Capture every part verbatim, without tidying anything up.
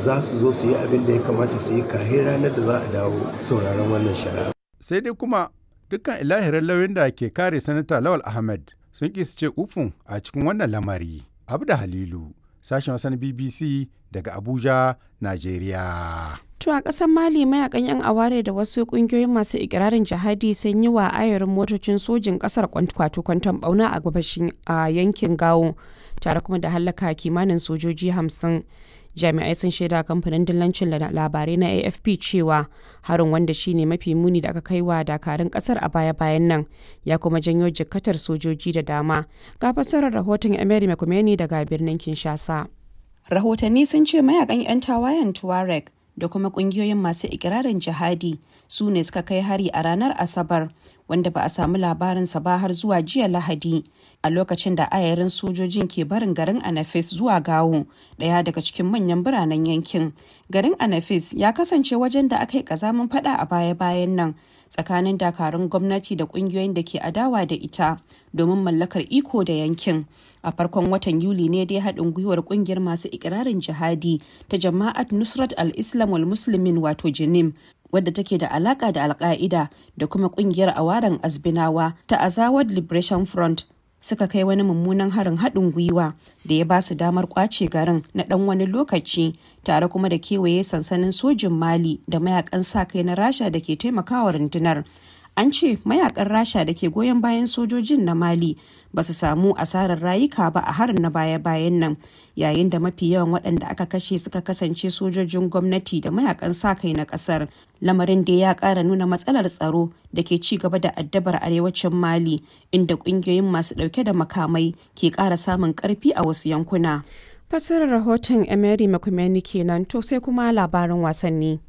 za su zo su yi abin da ya kamata su yi kahin ranar da za a dawo sauraron wannan shari'a. Sai dai kuma dukkan ilahirin lauyin da ke kare sanata Lawal Ahmed sun ƙi su ce ufun a cikin wannan lamari. Abda Halilu, sashen wasan B B C daga Abuja, Najeriya. To a ƙasar Mali mayakan 'yan aware da wasu ƙungiyoyin masu ikirarin jihadi sun yi wa ayarin motocin sojin ƙasar kwato kwanton bauna a gabashin a yankin Gawo tare kuma da hallaka kimanin sojoji hamsin. Jami'ai sun shaida kamfanin dillancin labarai na A F P cewa harin, wanda shine mafi muni da aka kai wa dakarun ƙasar a baya-bayan nan, ya kuma janyo jikkatar sojoji da dama. Ga fassarar rahoton Emery Mekumeni daga birnin Kinshasa. Rahotanni sun ce mayakan 'yan tawayen Tuareg da kuma kungiyoyin masu ikirarin jihadi su ne suka kai hari a ranar Asabar, wanda ba a samu labarinsa ba har zuwa jiya Lahadi, a lokacin da ayarin sojojin ke barin garin Anafis zuwa Gawo, ɗaya daga cikin manyan biranen yankin. Garin Anafis ya kasance wajen da aka yi ƙazamin fada a baya-bayan nan tsakanin dakarun gwamnati da kungiyoyin da ke adawa da ita domin mallakar iko da yankin. A farkon watan Yuli ne dai haɗin gwiwar ƙungiyar masu ikirarin jihadi ta Jama'at Nusrat al-Islam wal Muslimin wato Jinim, wadda take da alaka da Al-Qaida da kuma ƙungiyar Awaran Azbinawa ta Azawad Liberation Front suka kai wani mummunan harin haɗin gwiwa da ya ba su damar ƙwace garin na ɗan wani lokaci, tare kuma da kewaye sansanin sojin Mali da mayakan sa-kai na Rasha da ke taimakawa rundunar. An ce mayakan Rasha da ke goyon bayan sojojin na Mali ba su samu asarar rayuka ba a harin na baya-bayan nan, yayin da mafi yawan waɗanda aka kashe suka kasance sojojin gwamnati da mayakan sa-kai na ƙasar. Lamarin da ya ƙara nuna matsalar tsaro da ke ci gaba da addabar arewacin Mali, inda ƙungiyoyin masu ɗauke da makamai ke ƙara samun ƙarfi a wasu yankuna. Fassarar rahoton Emery Mekumeni kenan. To sai kuma labarin wasanni.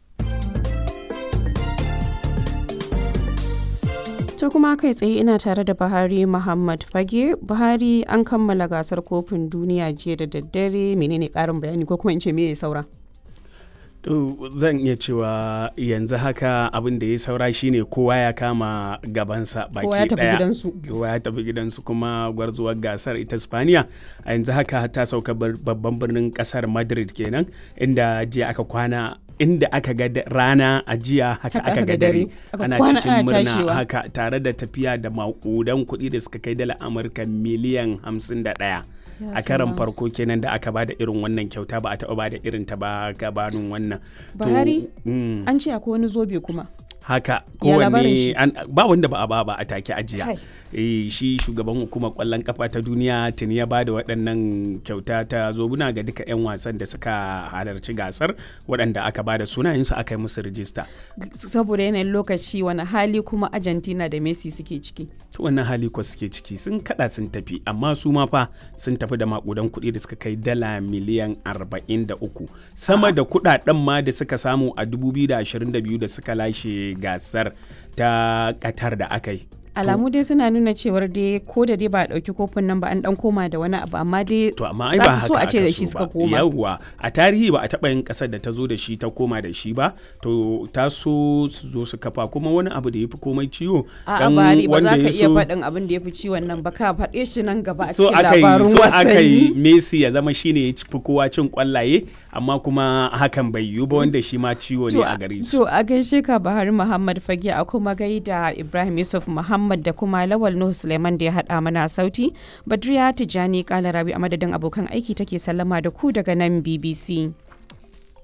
To kuma kai tsaye ina tare da Buhari Muhammad Fage. Buhari, an kammala gasar kofin duniya jiya da daddare, menene karin bayani ko kuma in ce me ya saura? To zan iya cewa yanzu haka abin da ya saura shine kowa ya kama gabansa baki daya. Kowa ya tafi gidansu. Kowa ya tafi gidansu kuma gwarzuwar gasar ita Spaniya a yanzu haka ta sauka babban birnin kasar Madrid kenan, inda jiya aka kwana inda aka ga rana a jiya haka aka ga dare, ana cikin murna haka tare da tafiya da makudan kuɗi da suka kai dala Amurka miliyan hamsin da ɗaya. A karan farko kenan da aka bada irin wannan kyauta, ba a taɓa bada irin ta ba gabanin wannan. Buhari, an ce akwai wani zobe kuma. Haka kowanne ba wanda ba a ba ba a take ajiya. E, shi shugaban hukumar kwallon kafa ta duniya tuni ya bada waɗannan kyauta ta zobuna ga duka 'yan wasan da suka halarci gasar, waɗanda aka bada sunayensu aka yi musu rijista. Saboda yanayin lokaci, wani hali kuma Argentina da Messi suke ciki? To wannan hali ko suke ciki sun kada sun tafi, amma su ma fa sun tafi da makudan kuɗi da suka kai dala miliyan arba'in da uku, sama da kuɗaɗen ma da suka samu a dubu biyu da ashirin da biyu da suka lashe gasar ta Qatar da aka yi. Alamu dai suna nuna cewar dai ko da dai ba a ɗauki kofin nan ba, an ɗan koma da wani abu, amma dai to amma ai ba haka so a ce da shi suka koma. Yawwa, a tarihi ba a taɓa yin ƙasar da ta zo da shi ta koma da shi ba, to ta so su zo su kafa kuma wani abu da ya fi komai ciwo. A'a Buhari, ba za ka iya faɗin abin da ya fi ciwon nan ba, ka faɗe shi nan gaba a cikin labarin wasanni. So aka yi Messi ya zama shine ya fi kowa cin ƙwallaye, amma kuma hakan bai yiwu ba, wanda shi ma ciwo ne a gare shi. To a gaishe ka Buhari Muhammad Fage, a kuma gaida Ibrahim Yusuf Muhammad da kuma Lawal Nuhu Suleiman da ya haɗa mana sauti. Badriya Tijjani Kalarabi a madadin abokan aiki take sallama da ku daga nan B B C.